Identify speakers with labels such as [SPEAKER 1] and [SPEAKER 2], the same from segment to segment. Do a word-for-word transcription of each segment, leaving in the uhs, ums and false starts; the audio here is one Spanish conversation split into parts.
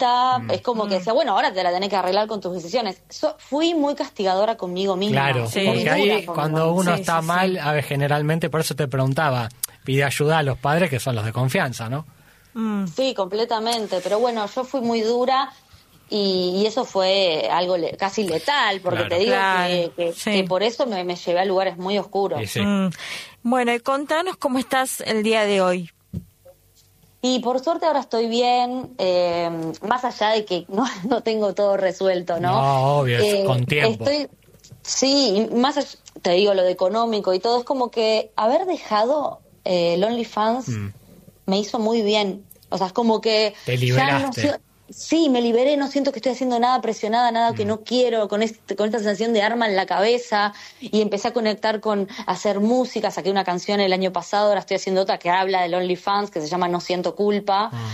[SPEAKER 1] perfecta,
[SPEAKER 2] Mm.
[SPEAKER 1] es como que decía, bueno, ahora te la tenés que arreglar con tus decisiones. So, fui muy castigadora conmigo misma.
[SPEAKER 2] Claro,
[SPEAKER 3] Sí.
[SPEAKER 2] porque ahí cuando uno
[SPEAKER 3] Sí,
[SPEAKER 2] está
[SPEAKER 3] sí,
[SPEAKER 2] mal,
[SPEAKER 3] sí.
[SPEAKER 2] a ver, generalmente, por eso te preguntaba, pide ayuda a los padres que son los de confianza, ¿no?
[SPEAKER 3] Mm.
[SPEAKER 1] Sí, completamente, pero bueno, yo fui muy dura y, y eso fue algo le- casi letal, porque
[SPEAKER 2] Claro.
[SPEAKER 1] te digo
[SPEAKER 3] Claro,
[SPEAKER 1] que, que,
[SPEAKER 3] sí.
[SPEAKER 1] que por eso me, me llevé a lugares muy oscuros.
[SPEAKER 2] Y sí.
[SPEAKER 3] Mm. Bueno, y contanos cómo estás el día de hoy.
[SPEAKER 1] Y por suerte ahora estoy bien, eh, más allá de que no, no tengo todo resuelto, ¿no?
[SPEAKER 2] No, obvio, es con tiempo.
[SPEAKER 1] Estoy, sí, y más allá, te digo, lo de económico y todo, es como que haber dejado eh, el OnlyFans
[SPEAKER 2] Mm.
[SPEAKER 1] me hizo muy bien. O sea, es como que...
[SPEAKER 2] Te
[SPEAKER 1] ya
[SPEAKER 2] liberaste.
[SPEAKER 1] no, si- sí, me liberé, no siento que estoy haciendo nada presionada, nada que
[SPEAKER 2] Mm.
[SPEAKER 1] no quiero, con, este, con esta sensación de arma en la cabeza, y empecé a conectar con hacer música, saqué una canción el año pasado, ahora estoy haciendo otra que habla del OnlyFans, que se llama No Siento Culpa,
[SPEAKER 2] Ah.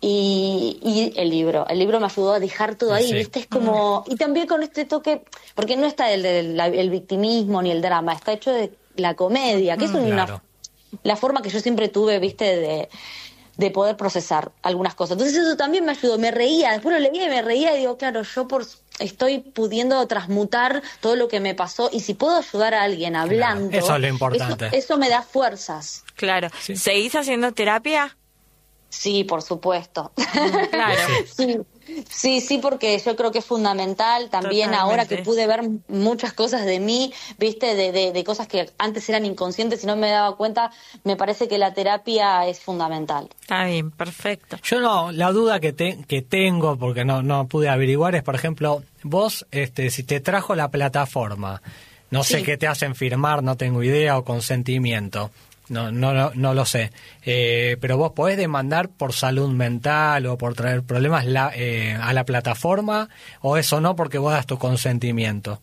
[SPEAKER 1] y, y el libro, el libro me ayudó a dejar todo ahí,
[SPEAKER 2] Sí.
[SPEAKER 1] ¿viste? Es como... Y también con este toque, porque no está el, del- la- el victimismo ni el drama, está hecho de la comedia, que es una,
[SPEAKER 2] Claro.
[SPEAKER 1] la forma que yo siempre tuve, ¿viste? De... de poder procesar algunas cosas. Entonces eso también me ayudó, me reía, después lo leía y me reía y digo, claro, yo por estoy pudiendo transmutar todo lo que me pasó y si puedo ayudar a alguien hablando,
[SPEAKER 2] eso es lo importante.
[SPEAKER 1] Eso, eso me da fuerzas.
[SPEAKER 3] Claro.
[SPEAKER 2] Sí.
[SPEAKER 3] ¿Seguís haciendo terapia?
[SPEAKER 1] Sí, por supuesto.
[SPEAKER 3] Claro.
[SPEAKER 1] Sí, sí, sí, porque yo creo que es fundamental también
[SPEAKER 3] Totalmente.
[SPEAKER 1] ahora que pude ver muchas cosas de mí, viste, de, de, de cosas que antes eran inconscientes y no me daba cuenta, me parece que la terapia es fundamental.
[SPEAKER 3] Está bien, perfecto.
[SPEAKER 2] Yo no, la duda que, te, que tengo, porque no, no pude averiguar, es, por ejemplo, vos, este, si te trajo la plataforma, no sé
[SPEAKER 1] Sí.
[SPEAKER 2] qué te hacen firmar, no tengo idea, o consentimiento, no, no, no, no lo sé, eh, pero vos podés demandar por salud mental o por traer problemas la, eh, a la plataforma, o eso no, porque vos das tu consentimiento.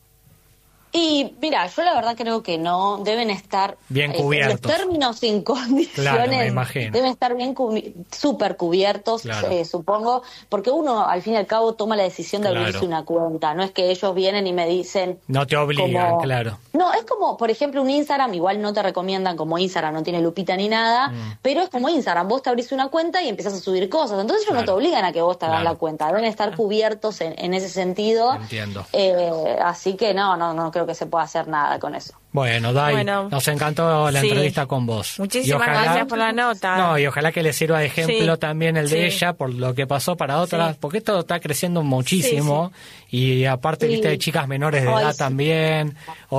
[SPEAKER 1] Y mira, yo la verdad creo que no, deben estar
[SPEAKER 2] Bien
[SPEAKER 1] eh,
[SPEAKER 2] cubiertos.
[SPEAKER 1] los términos sin condiciones
[SPEAKER 2] Claro, me imagino.
[SPEAKER 1] deben estar bien cubi- súper cubiertos,
[SPEAKER 2] Claro.
[SPEAKER 1] eh, supongo, porque uno al fin y al cabo toma la decisión de
[SPEAKER 2] Claro.
[SPEAKER 1] abrirse una cuenta, no es que ellos vienen y me dicen...
[SPEAKER 2] No te obligan,
[SPEAKER 1] como-
[SPEAKER 2] claro.
[SPEAKER 1] No, es como, por ejemplo, un Instagram, igual no te recomiendan como Instagram, no tiene lupita ni nada,
[SPEAKER 2] Mm.
[SPEAKER 1] pero es como Instagram, vos te abrís una cuenta y empezás a subir cosas, entonces ellos no
[SPEAKER 2] Claro.
[SPEAKER 1] te obligan a que vos te hagas
[SPEAKER 2] Claro.
[SPEAKER 1] la cuenta, deben estar cubiertos en, en ese sentido.
[SPEAKER 2] Entiendo.
[SPEAKER 1] Eh, así que no, no, no creo que se pueda hacer nada con eso.
[SPEAKER 2] Bueno, Dai,
[SPEAKER 3] Bueno.
[SPEAKER 2] nos encantó la
[SPEAKER 3] Sí.
[SPEAKER 2] entrevista con vos.
[SPEAKER 3] Muchísimas
[SPEAKER 2] Y ojalá-
[SPEAKER 3] gracias por la nota.
[SPEAKER 2] No, y ojalá que le sirva de ejemplo
[SPEAKER 3] Sí.
[SPEAKER 2] también el de
[SPEAKER 3] Sí.
[SPEAKER 2] ella por lo que pasó para otras,
[SPEAKER 3] Sí.
[SPEAKER 2] porque esto está creciendo muchísimo y aparte,
[SPEAKER 1] Sí.
[SPEAKER 2] viste, hay chicas menores de
[SPEAKER 1] Ay,
[SPEAKER 2] edad
[SPEAKER 1] sí.
[SPEAKER 2] también,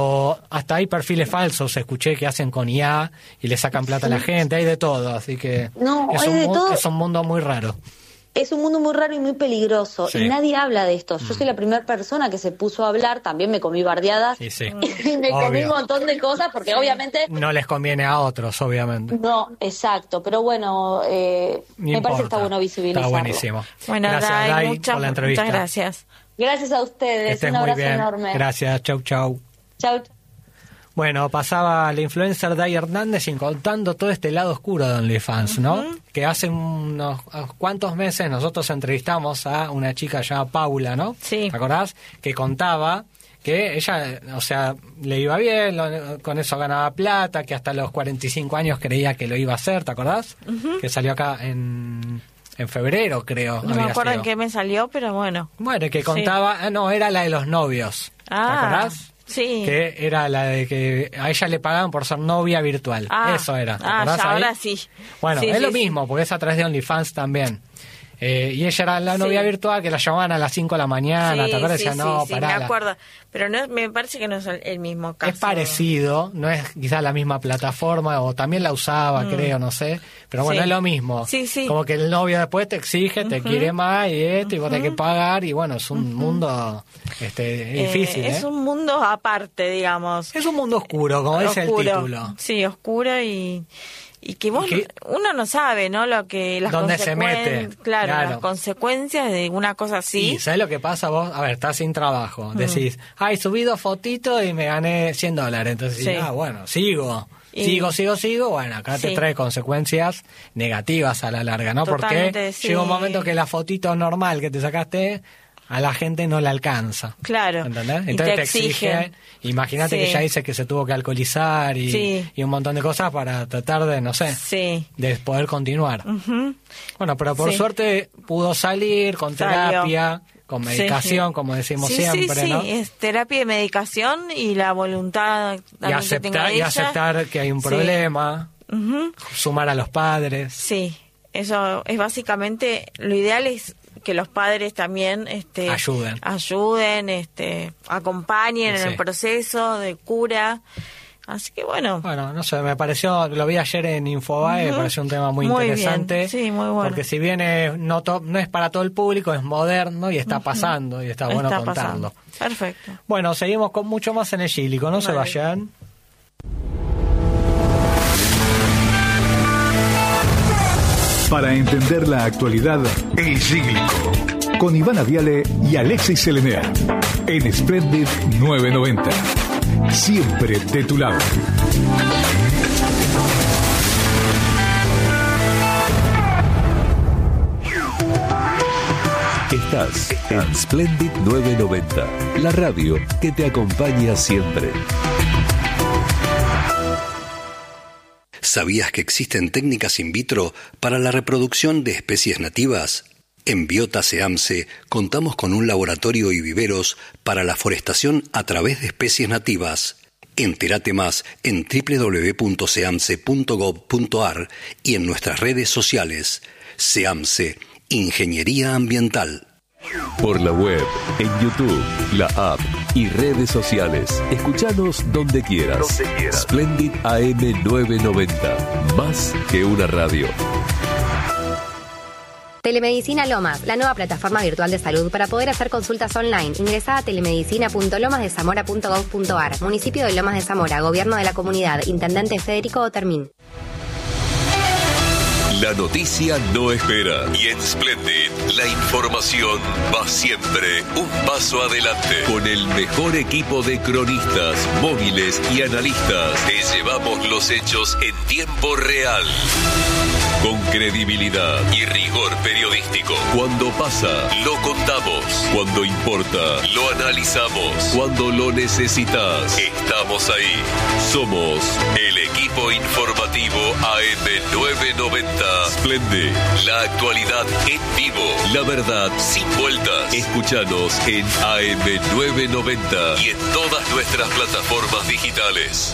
[SPEAKER 2] o hasta hay perfiles falsos, escuché que hacen con I A y le sacan plata a la gente, hay de todo, así que
[SPEAKER 1] No,
[SPEAKER 2] es,
[SPEAKER 1] hay
[SPEAKER 2] un,
[SPEAKER 1] de
[SPEAKER 2] mu-
[SPEAKER 1] todo.
[SPEAKER 2] es un mundo muy raro.
[SPEAKER 1] Es un mundo muy raro y muy peligroso
[SPEAKER 2] Sí.
[SPEAKER 1] y nadie habla de esto. Yo soy la primera persona que se puso a hablar, también me comí bardeadas
[SPEAKER 2] Y sí,
[SPEAKER 1] y me comí
[SPEAKER 2] obvio.
[SPEAKER 1] un montón de cosas porque obviamente...
[SPEAKER 2] No les conviene a otros, obviamente.
[SPEAKER 1] No, exacto, pero bueno, eh,
[SPEAKER 2] No
[SPEAKER 1] me parece que
[SPEAKER 2] importa.
[SPEAKER 1] está bueno visibilizarlo.
[SPEAKER 2] Está buenísimo.
[SPEAKER 3] Bueno,
[SPEAKER 2] Gracias,
[SPEAKER 3] Dai,
[SPEAKER 2] Dai,
[SPEAKER 3] muchas,
[SPEAKER 2] por la entrevista.
[SPEAKER 3] muchas gracias.
[SPEAKER 1] Gracias a
[SPEAKER 2] Que
[SPEAKER 1] ustedes,
[SPEAKER 2] estés
[SPEAKER 1] un
[SPEAKER 2] muy
[SPEAKER 1] abrazo
[SPEAKER 2] bien.
[SPEAKER 1] enorme.
[SPEAKER 2] Gracias, chau, chau.
[SPEAKER 1] Chau.
[SPEAKER 2] Bueno, pasaba la influencer Dai Hernández y contando todo este lado oscuro de OnlyFans, ¿no? Que hace unos, unos cuantos meses nosotros entrevistamos a una chica llamada Paula, ¿no?
[SPEAKER 3] Sí.
[SPEAKER 2] ¿Te acordás? Que contaba que ella, o sea, le iba bien, lo- con eso ganaba plata, que hasta los cuarenta y cinco años creía que lo iba a hacer, ¿te acordás? Que salió acá en, en febrero, creo.
[SPEAKER 3] No me
[SPEAKER 2] había
[SPEAKER 3] acuerdo en
[SPEAKER 2] sido.
[SPEAKER 3] qué me salió, pero bueno.
[SPEAKER 2] Bueno, que contaba, ah, no, era la de los novios, ¿te
[SPEAKER 3] Ah,
[SPEAKER 2] acordás?
[SPEAKER 3] sí.
[SPEAKER 2] Que era la de que a ella le pagaban por ser novia virtual.
[SPEAKER 3] Ah,
[SPEAKER 2] Eso era. ¿te
[SPEAKER 3] ah,
[SPEAKER 2] acordás
[SPEAKER 3] ya,
[SPEAKER 2] ahí?
[SPEAKER 3] ahora sí.
[SPEAKER 2] Bueno,
[SPEAKER 3] Sí,
[SPEAKER 2] es
[SPEAKER 3] sí,
[SPEAKER 2] lo
[SPEAKER 3] sí.
[SPEAKER 2] mismo, porque es a través de OnlyFans también. Eh, y ella era la novia
[SPEAKER 3] Sí.
[SPEAKER 2] virtual que la llamaban a las cinco de la mañana,
[SPEAKER 3] Sí,
[SPEAKER 2] ¿te acuerdas?
[SPEAKER 3] sí,
[SPEAKER 2] Decía, no,
[SPEAKER 3] sí, sí,
[SPEAKER 2] pará,
[SPEAKER 3] me
[SPEAKER 2] la-
[SPEAKER 3] acuerdo. Pero no, me parece que no es el, el mismo caso.
[SPEAKER 2] Es parecido, no es quizás la misma plataforma, o también la usaba, creo, no sé. Pero bueno,
[SPEAKER 3] Mm. Sí.
[SPEAKER 2] es lo mismo.
[SPEAKER 3] Sí, sí.
[SPEAKER 2] Como que el novio después te exige, te quiere más y esto, y vos tenés que pagar, y bueno, es un mundo este,
[SPEAKER 3] Eh,
[SPEAKER 2] difícil. ¿eh?
[SPEAKER 3] Es un mundo aparte, digamos.
[SPEAKER 2] Es un mundo oscuro, como dice el
[SPEAKER 3] Oscuro.
[SPEAKER 2] título.
[SPEAKER 3] Sí, oscuro y... Y que vos,
[SPEAKER 2] Y que-
[SPEAKER 3] uno no sabe, ¿no? Lo que las
[SPEAKER 2] ¿Dónde se
[SPEAKER 3] consecuencias-
[SPEAKER 2] mete?
[SPEAKER 3] Claro,
[SPEAKER 2] Claro.
[SPEAKER 3] las consecuencias de una cosa así.
[SPEAKER 2] Y ¿sabes lo que pasa vos? A ver, estás sin trabajo.
[SPEAKER 3] Mm.
[SPEAKER 2] Decís, ay, subí dos fotitos y me gané cien dólares. Entonces,
[SPEAKER 3] Sí.
[SPEAKER 2] ah, bueno, sigo.
[SPEAKER 3] Y-
[SPEAKER 2] Sigo, sigo, sigo. Bueno, acá te
[SPEAKER 3] Sí.
[SPEAKER 2] trae consecuencias negativas a la larga, ¿no?
[SPEAKER 3] Totalmente,
[SPEAKER 2] Porque
[SPEAKER 3] sí.
[SPEAKER 2] llega un momento que la fotito normal que te sacaste a la gente no le alcanza.
[SPEAKER 3] Claro.
[SPEAKER 2] ¿Entendés?
[SPEAKER 3] Y
[SPEAKER 2] Entonces
[SPEAKER 3] te
[SPEAKER 2] te exige.
[SPEAKER 3] exigen.
[SPEAKER 2] Imagínate
[SPEAKER 3] Sí.
[SPEAKER 2] que ya dice que se tuvo que alcoholizar y,
[SPEAKER 3] Sí.
[SPEAKER 2] y un montón de cosas para tratar de, no sé,
[SPEAKER 3] Sí.
[SPEAKER 2] de poder continuar.
[SPEAKER 3] Ujú.
[SPEAKER 2] Bueno, pero por
[SPEAKER 3] Sí.
[SPEAKER 2] suerte pudo salir con
[SPEAKER 3] Salió.
[SPEAKER 2] terapia, con medicación,
[SPEAKER 3] Sí.
[SPEAKER 2] como decimos
[SPEAKER 3] Sí,
[SPEAKER 2] siempre,
[SPEAKER 3] sí, sí.
[SPEAKER 2] ¿no?
[SPEAKER 3] Es terapia y medicación y la voluntad
[SPEAKER 2] Y
[SPEAKER 3] también que tenga
[SPEAKER 2] aceptar, y
[SPEAKER 3] ella.
[SPEAKER 2] aceptar que hay un
[SPEAKER 3] Sí.
[SPEAKER 2] problema,
[SPEAKER 3] Ujú.
[SPEAKER 2] sumar a los padres.
[SPEAKER 3] Sí, eso es básicamente, lo ideal es que los padres también este,
[SPEAKER 2] Ayuden.
[SPEAKER 3] ayuden, este, acompañen
[SPEAKER 2] Sí.
[SPEAKER 3] en el proceso de cura. Así que bueno,
[SPEAKER 2] Bueno, no sé, me pareció, lo vi ayer en Infobae, me
[SPEAKER 3] Ujú.
[SPEAKER 2] pareció un tema muy,
[SPEAKER 3] Muy
[SPEAKER 2] interesante.
[SPEAKER 3] bien, sí, muy bueno.
[SPEAKER 2] Porque si bien es, no, to- no es para todo el público, es moderno y está pasando, y está bueno
[SPEAKER 3] está
[SPEAKER 2] contarlo.
[SPEAKER 3] pasando. Perfecto.
[SPEAKER 2] Bueno, seguimos con mucho más en el Gílico, no se
[SPEAKER 3] Vale.
[SPEAKER 2] vayan.
[SPEAKER 4] Para entender la actualidad, El Cíglico, con Ivana Viale y Alexis Selenea, en Splendid novecientos noventa. Siempre de tu lado.
[SPEAKER 5] Estás en Splendid novecientos noventa, la radio que te acompaña siempre.
[SPEAKER 6] ¿Sabías que existen técnicas in vitro para la reproducción de especies nativas? En Biota SEAMSE contamos con un laboratorio y viveros para la forestación a través de especies nativas. Entérate más en doble u doble u doble u punto seamse punto gob punto ar y en nuestras redes sociales. SEAMSE, Ingeniería Ambiental.
[SPEAKER 5] Por la web, en YouTube, la app y redes sociales. Escuchanos donde quieras.
[SPEAKER 7] Donde quieras.
[SPEAKER 5] Splendid A M novecientos noventa. Más que una radio.
[SPEAKER 8] Telemedicina Lomas, la nueva plataforma virtual de salud para poder hacer consultas online. Ingresá a telemedicina punto lomas de zamora punto gob punto ar. Municipio de Lomas de Zamora, Gobierno de la Comunidad, Intendente Federico Otermín.
[SPEAKER 5] La noticia no espera y en Splendid la información va siempre un paso adelante. Con el mejor equipo de cronistas, móviles y analistas te llevamos los hechos en tiempo real. Con credibilidad y rigor periodístico. Cuando pasa, lo contamos. Cuando importa, lo analizamos. Cuando lo necesitas, estamos ahí. Somos el equipo informativo A M novecientos noventa. Splendid, la actualidad en vivo. La verdad sin vueltas. Escúchanos en A M novecientos noventa y en todas nuestras plataformas digitales.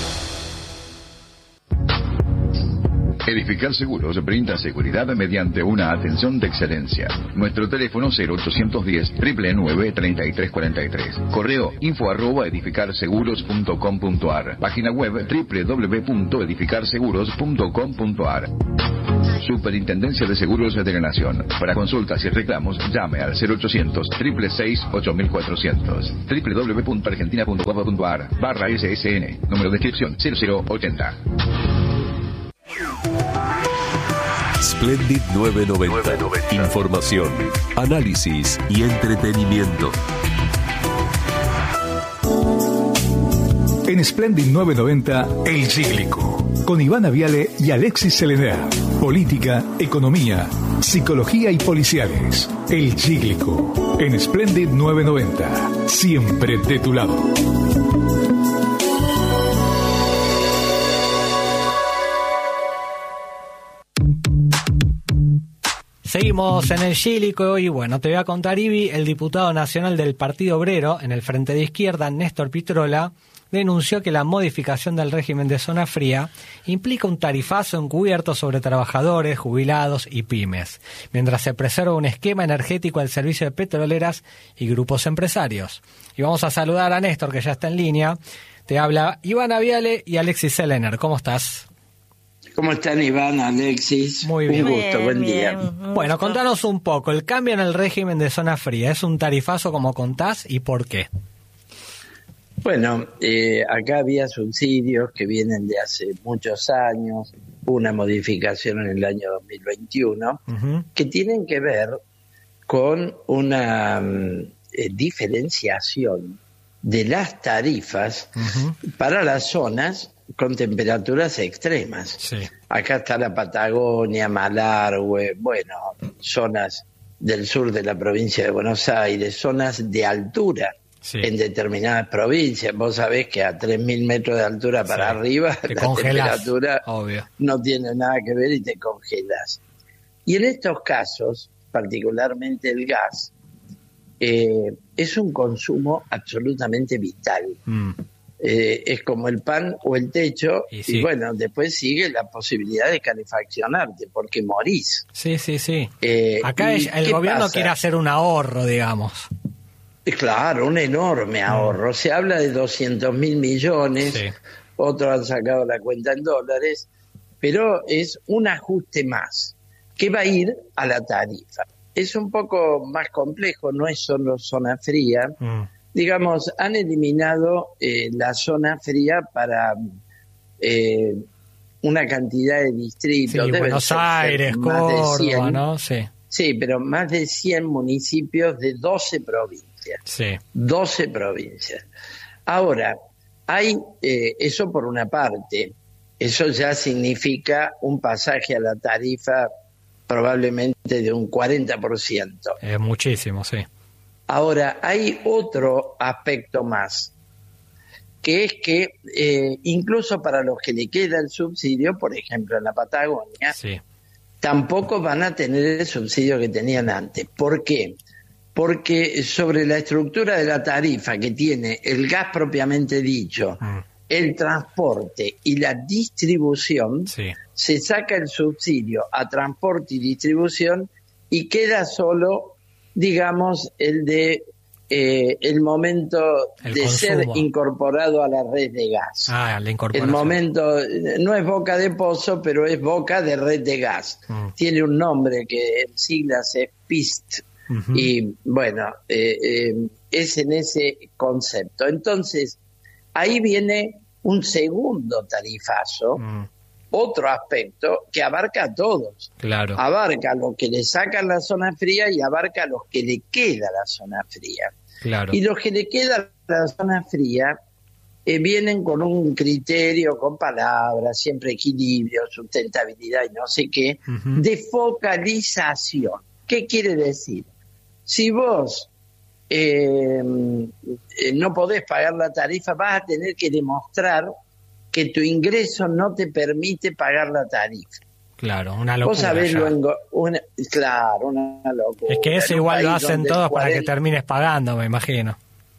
[SPEAKER 9] Edificar Seguros brinda seguridad mediante una atención de excelencia. Nuestro teléfono cero ochocientos diez, nueve nueve nueve, treinta y tres cuarenta y tres. Correo info arroba edificarseguros punto com punto ar. Página web doble u doble u doble u punto edificarseguros punto com punto ar. Superintendencia de Seguros de la Nación. Para consultas y reclamos, llame al cero ochocientos, seis seis seis, ocho cuatrocientos. doble u doble u doble u punto argentina punto gov punto ar barra S S N. Número de inscripción cero cero ochenta.
[SPEAKER 5] Splendid novecientos noventa.
[SPEAKER 7] novecientos noventa.
[SPEAKER 5] Información, análisis y entretenimiento.
[SPEAKER 4] En Splendid novecientos noventa, El Cíglico, con Ivana Viale y Alexis Selenea. Política, economía, psicología y policiales. El Cíglico, en Splendid novecientos noventa. Siempre de tu lado.
[SPEAKER 2] Seguimos en el Gílico y bueno, te voy a contar, Ivi, el diputado nacional del Partido Obrero en el Frente de Izquierda, Néstor Pitrola, denunció que la modificación del régimen de zona fría implica un tarifazo encubierto sobre trabajadores, jubilados y pymes, mientras se preserva un esquema energético al servicio de petroleras y grupos empresarios. Y vamos a saludar a Néstor, que ya está en línea. Te habla Ivana Viale y Alexis Selener. ¿Cómo estás?
[SPEAKER 10] ¿Cómo están, Iván, Alexis?
[SPEAKER 2] Muy bien.
[SPEAKER 10] Un gusto,
[SPEAKER 3] Bien,
[SPEAKER 10] buen
[SPEAKER 3] bien,
[SPEAKER 10] día.
[SPEAKER 3] un
[SPEAKER 2] Bueno,
[SPEAKER 3] gusto.
[SPEAKER 2] contanos un poco. El cambio en el régimen de zona fría, ¿es un tarifazo como contás y por qué?
[SPEAKER 10] Bueno, eh, acá había subsidios que vienen de hace muchos años, una modificación en el año dos mil veintiuno,
[SPEAKER 2] Uh-huh.
[SPEAKER 10] que tienen que ver con una mm, eh, diferenciación de las tarifas
[SPEAKER 2] Uh-huh.
[SPEAKER 10] para las zonas con temperaturas extremas.
[SPEAKER 2] Sí.
[SPEAKER 10] Acá está la Patagonia, Malargüe, bueno, zonas del sur de la provincia de Buenos Aires, zonas de altura. Sí. En determinadas provincias. Vos sabés que a tres mil metros de altura para sí. arriba
[SPEAKER 2] te
[SPEAKER 10] la
[SPEAKER 2] congelás,
[SPEAKER 10] temperatura
[SPEAKER 2] obvio.
[SPEAKER 10] No tiene nada que ver y te congelas. Y en estos casos, particularmente el gas, eh, es un consumo absolutamente vital. Mm. Eh, es como el pan o el techo y, sí. y bueno, después sigue la posibilidad de calefaccionarte porque morís.
[SPEAKER 2] Sí, sí, sí. Eh, Acá el gobierno pasa? quiere hacer un ahorro, digamos.
[SPEAKER 10] Claro, un enorme ahorro. Se habla de doscientos mil millones, sí. Otros han sacado la cuenta en dólares, pero es un ajuste más que va a ir a la tarifa. Es un poco más complejo, no es solo zona fría. Mm. Digamos, han eliminado eh, la zona fría para eh, una cantidad de distritos.
[SPEAKER 2] Sí, Buenos Aires, Córdoba, ¿no? Sí.
[SPEAKER 10] Sí, pero más de cien municipios de doce provincias.
[SPEAKER 2] Sí.
[SPEAKER 10] doce provincias. Ahora, hay eh, eso por una parte. Eso ya significa un pasaje a la tarifa probablemente de un cuarenta por ciento.
[SPEAKER 2] Es muchísimo, sí.
[SPEAKER 10] Ahora, hay otro aspecto más, que es que eh, incluso para los que le queda el subsidio, por ejemplo en la Patagonia,
[SPEAKER 2] sí.
[SPEAKER 10] tampoco van a tener el subsidio que tenían antes. ¿Por qué? Porque sobre la estructura de la tarifa que tiene el gas propiamente dicho, mm. el transporte y la distribución,
[SPEAKER 2] sí.
[SPEAKER 10] se saca el subsidio a transporte y distribución y queda solo, digamos, el de eh, el momento el de consumo. Ser incorporado a la red de gas.
[SPEAKER 2] Ah, la incorporación.
[SPEAKER 10] El momento, no es boca de pozo, pero es boca de red de gas. Mm. Tiene un nombre que en siglas es P I S T. Uh-huh. Y bueno, eh, eh, es en ese concepto. Entonces, ahí viene un segundo tarifazo, mm. otro aspecto que abarca a todos.
[SPEAKER 2] Claro.
[SPEAKER 10] Abarca a los que le sacan la zona fría y abarca a los que le queda la zona fría.
[SPEAKER 2] Claro.
[SPEAKER 10] Y los que le queda la zona fría eh, vienen con un criterio, con palabras, siempre equilibrio, sustentabilidad y no sé qué, uh-huh. de focalización. ¿Qué quiere decir? Si vos eh, no podés pagar la tarifa, vas a tener que demostrar que tu ingreso no te permite pagar la tarifa.
[SPEAKER 2] Claro, una locura.
[SPEAKER 10] Vos sabés lo engo- una, claro, una locura.
[SPEAKER 2] Es que eso igual lo hacen todos cuarenta para que termines pagando, me imagino.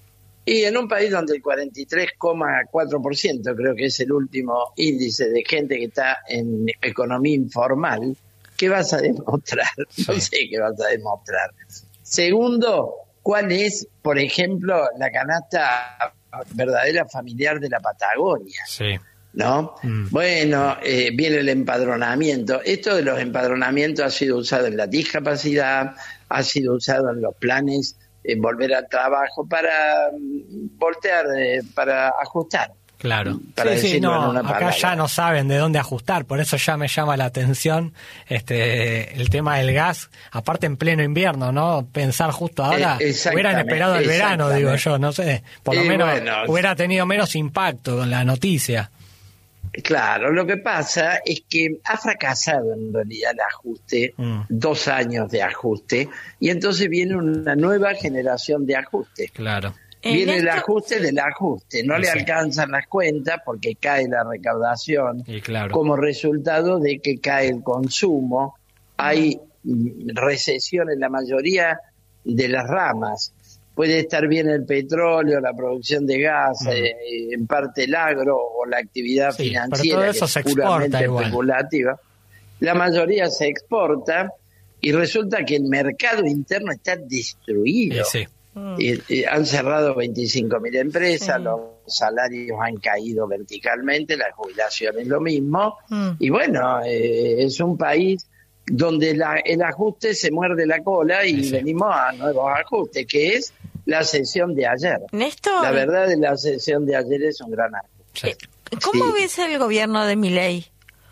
[SPEAKER 10] Y en un país donde el cuarenta y tres coma cuatro por ciento creo que es el último índice de gente que está en economía informal, ¿qué vas a demostrar? Sí. No sé qué vas a demostrar. Segundo, ¿cuál es, por ejemplo, la canasta verdadera familiar de la Patagonia?
[SPEAKER 2] Sí.
[SPEAKER 10] ¿No? Mm. Bueno, eh, viene el empadronamiento. Esto de los empadronamientos ha sido usado en la discapacidad, ha sido usado en los planes eh, volver al trabajo para mm, voltear, eh, para ajustar.
[SPEAKER 2] Claro.
[SPEAKER 10] Para
[SPEAKER 2] sí, sí, no,
[SPEAKER 10] en una
[SPEAKER 2] acá ya no saben de dónde ajustar, por eso ya me llama la atención este el tema del gas, aparte en pleno invierno, ¿no? Pensar justo ahora, eh, hubieran esperado el verano, digo yo, no sé, por lo y menos bueno, hubiera tenido menos impacto con la noticia.
[SPEAKER 10] Claro, lo que pasa es que ha fracasado en realidad el ajuste, mm. dos años de ajuste, y entonces viene una nueva generación de ajuste.
[SPEAKER 2] Claro.
[SPEAKER 10] Viene el ajuste del ajuste, no sí. le alcanzan las cuentas porque cae la recaudación,
[SPEAKER 2] y claro.
[SPEAKER 10] como resultado de que cae el consumo, hay recesión en la mayoría de las ramas. Puede estar bien el petróleo, la producción de gas, mm. eh, en parte el agro o la actividad
[SPEAKER 2] sí,
[SPEAKER 10] financiera,
[SPEAKER 2] pero todo eso
[SPEAKER 10] que
[SPEAKER 2] se
[SPEAKER 10] es puramente
[SPEAKER 2] exporta
[SPEAKER 10] especulativa. La mayoría se exporta y resulta que el mercado interno está destruido.
[SPEAKER 2] Sí, sí.
[SPEAKER 10] Y, y han cerrado veinticinco mil empresas, sí. los salarios han caído verticalmente, la jubilación es lo mismo, mm. y bueno, eh, es un país donde la, el ajuste se muerde la cola y sí, sí. venimos a nuevos ajustes, que es la sesión de ayer.
[SPEAKER 3] Néstor,
[SPEAKER 10] la verdad de la sesión de ayer es un gran ajuste.
[SPEAKER 3] Sí. ¿Cómo sí. ves el gobierno de Milei?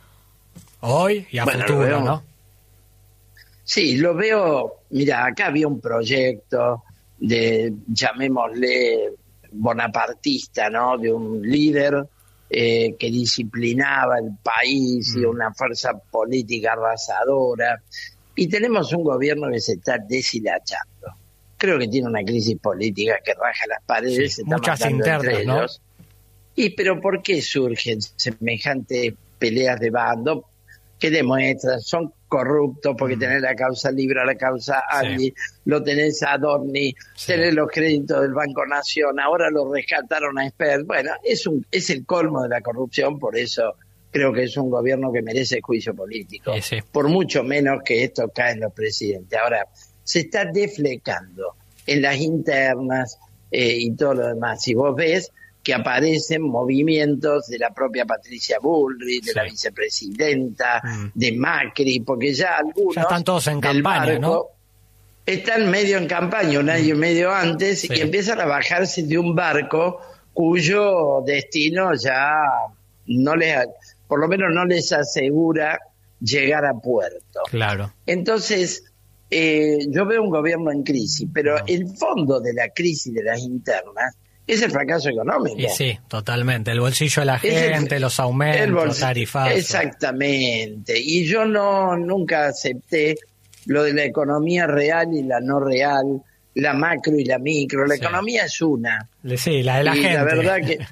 [SPEAKER 2] Hoy y a bueno, futuro, veo, ¿no?
[SPEAKER 10] Sí, lo veo, mira, acá había un proyecto de, llamémosle, bonapartista, ¿no? De un líder eh, que disciplinaba el país mm. y una fuerza política arrasadora. Y tenemos un gobierno que se está deshilachando. Creo que tiene una crisis política que raja las paredes,
[SPEAKER 2] sí,
[SPEAKER 10] se está
[SPEAKER 2] muchas
[SPEAKER 10] matando
[SPEAKER 2] internas,
[SPEAKER 10] entre
[SPEAKER 2] ¿no?
[SPEAKER 10] ellos. Y pero ¿por qué surgen semejantes peleas de bando que demuestran son corruptos porque mm. tenés la causa Libra, la causa Andy, sí. lo tenés a Adorni, sí. tenés los créditos del Banco Nación, ahora lo rescataron a Expert? Bueno, es un es el colmo de la corrupción, por eso creo que es un gobierno que merece juicio político, sí, sí. por mucho menos que esto cae en los presidentes. Ahora, se está deflecando en las internas eh, y todo lo demás. Si vos ves que aparecen movimientos de la propia Patricia Bullrich, de sí. la vicepresidenta, mm. de Macri, porque ya algunos...
[SPEAKER 2] Ya están todos en campaña, barco, ¿no?
[SPEAKER 10] Están medio en campaña, un año y medio antes, sí. y empiezan a bajarse de un barco cuyo destino ya no les, por lo menos no les asegura llegar a puerto.
[SPEAKER 2] Claro.
[SPEAKER 10] Entonces... Eh, yo veo un gobierno en crisis, pero no. el fondo de la crisis de las internas es el fracaso económico.
[SPEAKER 2] Y sí, totalmente. El bolsillo de la gente, el, los aumentos, tarifazos.
[SPEAKER 10] Exactamente. Y yo no nunca acepté lo de la economía real y la no real, la macro y la micro. La sí. economía es una.
[SPEAKER 2] Sí, la de la
[SPEAKER 10] y
[SPEAKER 2] gente.
[SPEAKER 10] La verdad que,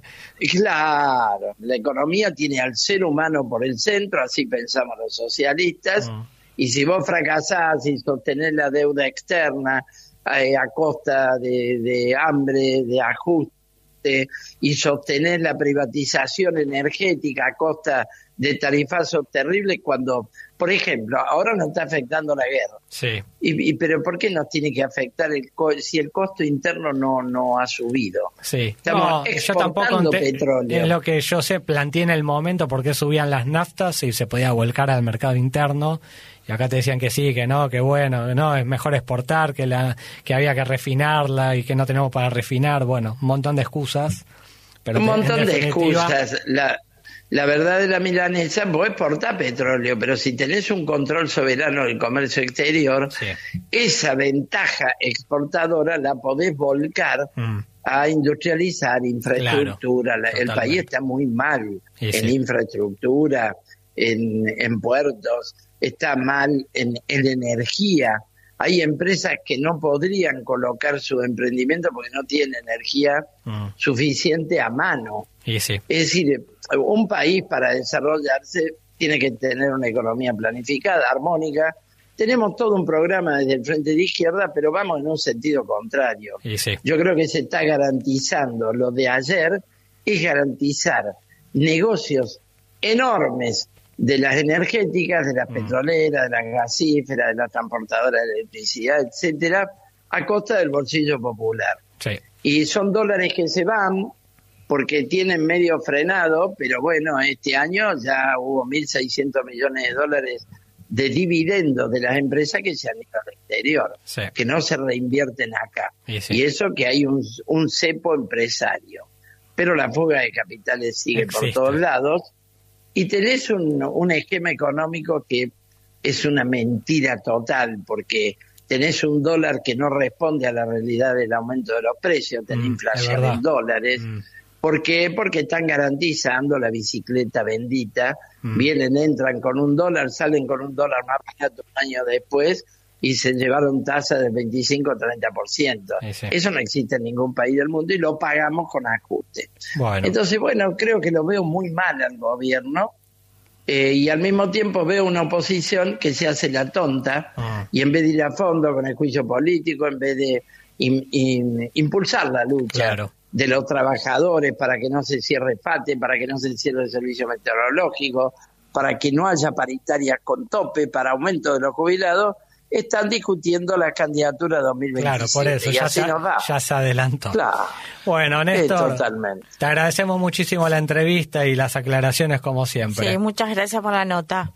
[SPEAKER 10] claro, la economía tiene al ser humano por el centro, así pensamos los socialistas. Mm. Y si vos fracasás y sostenés la deuda externa eh, a costa de, de hambre, de ajuste, y sostenés la privatización energética a costa de tarifazos terribles, cuando, por ejemplo, ahora nos está afectando la guerra.
[SPEAKER 2] Sí.
[SPEAKER 10] Y, y pero ¿por qué nos tiene que afectar el co- si el costo interno no no ha subido?
[SPEAKER 2] Sí.
[SPEAKER 10] Estamos
[SPEAKER 2] no,
[SPEAKER 10] exportando
[SPEAKER 2] yo tampoco te,
[SPEAKER 10] petróleo.
[SPEAKER 2] Es lo que yo sé, planteé en el momento por qué subían las naftas y se podía volcar al mercado interno. Y acá te decían que sí, que no, que bueno, que no, es mejor exportar, que la que había que refinarla y que no tenemos para refinar. Bueno, un montón de excusas. Pero
[SPEAKER 10] un
[SPEAKER 2] que,
[SPEAKER 10] montón
[SPEAKER 2] definitiva...
[SPEAKER 10] de excusas. La, la verdad de la milanesa, vos exportás petróleo, pero si tenés un control soberano del comercio exterior, sí. esa ventaja exportadora la podés volcar mm. a industrializar infraestructura. Claro, la, el país está muy mal sí, en sí. infraestructura, en, en puertos, está mal en, en energía. Hay empresas que no podrían colocar su emprendimiento porque no tienen energía mm. suficiente a mano.
[SPEAKER 2] Y sí.
[SPEAKER 10] Es decir, un país para desarrollarse tiene que tener una economía planificada, armónica. Tenemos todo un programa desde el Frente de Izquierda, pero vamos en un sentido contrario.
[SPEAKER 2] Y sí.
[SPEAKER 10] Yo creo que se está garantizando lo de ayer, es garantizar negocios enormes de las energéticas, de las mm. petroleras, de las gasíferas, de las transportadoras de electricidad, etcétera, a costa del bolsillo popular.
[SPEAKER 2] Sí.
[SPEAKER 10] Y son dólares que se van porque tienen medio frenado, pero bueno, este año ya hubo mil seiscientos millones de dólares de dividendos de las empresas que se han ido al exterior,
[SPEAKER 2] sí.
[SPEAKER 10] que no se reinvierten acá.
[SPEAKER 2] Y, sí.
[SPEAKER 10] y eso que hay un, un cepo empresario. Pero la fuga de capitales sigue Existe. por todos lados. Y tenés un, un esquema económico que es una mentira total, porque tenés un dólar que no responde a la realidad del aumento de los precios, tenés mm, inflación en dólares. Mm. ¿Por qué? Porque están garantizando la bicicleta bendita. Mm. Vienen, entran con un dólar, salen con un dólar más barato un año después y se llevaron tasas del veinticinco a treinta por ciento. Sí. Eso no existe en ningún país del mundo y lo pagamos con ajuste.
[SPEAKER 2] Bueno.
[SPEAKER 10] Entonces, bueno, creo que lo veo muy mal al gobierno eh, y al mismo tiempo veo una oposición que se hace la tonta ah. y en vez de ir a fondo con el juicio político, en vez de in, in, impulsar la lucha
[SPEAKER 2] claro.
[SPEAKER 10] de los trabajadores para que no se cierre FATE, para que no se cierre el servicio meteorológico, para que no haya paritarias con tope, para aumento de los jubilados, están discutiendo la candidatura dos mil veintisiete.
[SPEAKER 2] Claro, por eso, ya se, ya se adelantó.
[SPEAKER 10] Claro.
[SPEAKER 2] Bueno, Néstor,
[SPEAKER 10] eh, totalmente.
[SPEAKER 2] te agradecemos muchísimo la entrevista y las aclaraciones como siempre.
[SPEAKER 3] Sí, muchas gracias por la nota.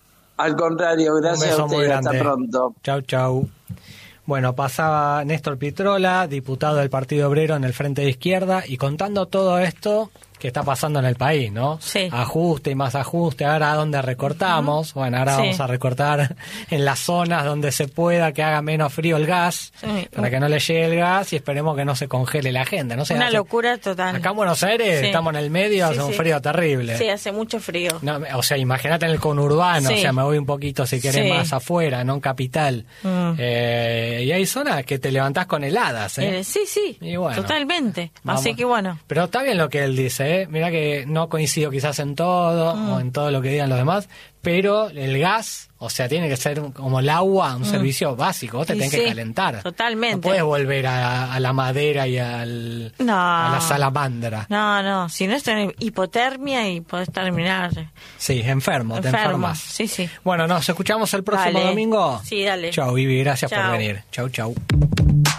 [SPEAKER 10] Al contrario, gracias a ustedes, hasta pronto.
[SPEAKER 2] Chau, chau. Bueno, pasaba Néstor Pitrola, diputado del Partido Obrero en el Frente de Izquierda, y contando todo esto que está pasando en el país, ¿no?
[SPEAKER 3] Sí.
[SPEAKER 2] Ajuste y más ajuste, ahora dónde recortamos, uh-huh. bueno, ahora sí. vamos a recortar en las zonas donde se pueda, que haga menos frío el gas, sí. para que no le llegue el gas y esperemos que no se congele la gente, no sé.
[SPEAKER 3] Una
[SPEAKER 2] hace,
[SPEAKER 3] locura total.
[SPEAKER 2] Acá en Buenos Aires sí. estamos en el medio, sí, hace un sí. frío terrible.
[SPEAKER 3] Sí, hace mucho frío.
[SPEAKER 2] No, o sea, imagínate en el conurbano, sí. o sea, me voy un poquito si querés sí. más afuera, no en capital. Mm. Eh, y hay zonas que te levantás con heladas, ¿eh?
[SPEAKER 3] eh sí, sí, y bueno, totalmente.
[SPEAKER 2] Vamos.
[SPEAKER 3] Así que bueno.
[SPEAKER 2] Pero está bien lo que él dice, ¿eh? Mirá que no coincido quizás en todo mm. o en todo lo que digan los demás, pero el gas, o sea, tiene que ser como el agua, un mm. servicio básico, vos te tenés sí, que calentar.
[SPEAKER 3] Totalmente.
[SPEAKER 2] No puedes volver a, a la madera y al,
[SPEAKER 3] no.
[SPEAKER 2] a la salamandra.
[SPEAKER 3] No, no, si no es tener hipotermia y podés terminar.
[SPEAKER 2] Sí, enfermo,
[SPEAKER 3] enfermo.
[SPEAKER 2] te enfermas.
[SPEAKER 3] Sí, sí.
[SPEAKER 2] Bueno, nos escuchamos el próximo
[SPEAKER 3] dale.
[SPEAKER 2] domingo.
[SPEAKER 3] Sí, dale.
[SPEAKER 2] Chau, Vivi, gracias
[SPEAKER 3] chau.
[SPEAKER 2] por venir. Chau, chau.